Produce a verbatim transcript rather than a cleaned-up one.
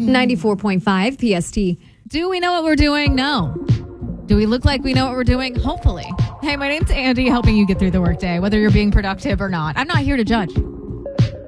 ninety-four point five P S T. Do we know what we're doing? No. Do we look like we know what we're doing? Hopefully. Hey, my name's Andy, helping you get through the workday, whether you're being productive or not. I'm not here to judge.